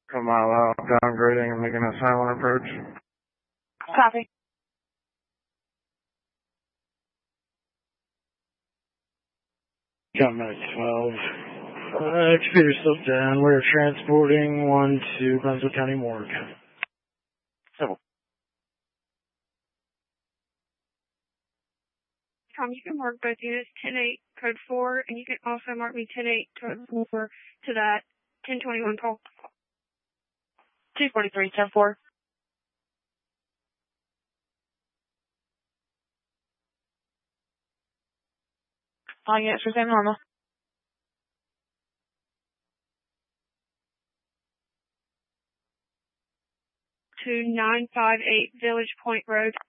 a mile out, downgrading and making a silent approach. Copy. Combat 12. Computer slipped down. We're transporting one to Brunswick County Morgue. Civil. Tom, you can mark both units 10-8 code 4, and you can also mark me 10-8 code 4 to that 1021 call. 243, 10-4. All units resume normal. To 958 Village Point Road.